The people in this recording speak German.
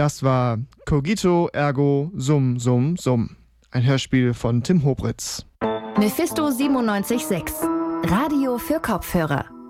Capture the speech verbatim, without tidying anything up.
Das war Cogito ergo Sum Sum Sum. Ein Hörspiel von Tim Hobritz. Mephisto siebenundneunzig Komma sechs. Radio für Kopfhörer.